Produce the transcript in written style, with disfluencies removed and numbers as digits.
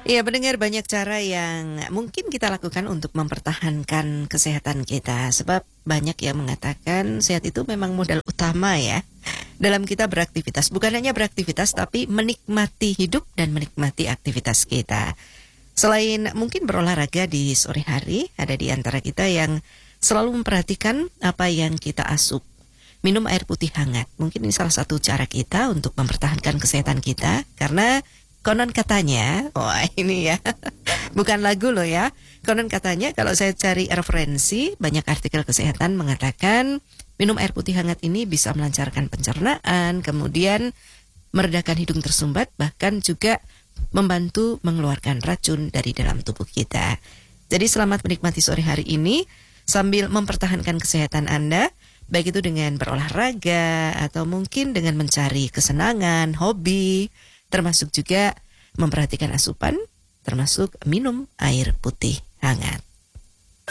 Iya, mendengar banyak cara yang mungkin kita lakukan untuk mempertahankan kesehatan kita. Sebab banyak yang mengatakan sehat itu memang modal utama ya. Dalam kita beraktivitas, bukan hanya beraktivitas tapi menikmati hidup dan menikmati aktivitas kita. Selain mungkin berolahraga di sore hari, ada di antara kita yang selalu memperhatikan apa yang kita asup. Minum air putih hangat. Mungkin ini salah satu cara kita untuk mempertahankan kesehatan kita. Karena konon katanya, wah ini ya, bukan lagu loh ya. Konon katanya kalau saya cari referensi, banyak artikel kesehatan mengatakan minum air putih hangat ini bisa melancarkan pencernaan, kemudian meredakan hidung tersumbat, bahkan juga membantu mengeluarkan racun dari dalam tubuh kita. Jadi selamat menikmati sore hari ini sambil mempertahankan kesehatan Anda, baik itu dengan berolahraga atau mungkin dengan mencari kesenangan, hobi, termasuk juga memperhatikan asupan, termasuk minum air putih hangat.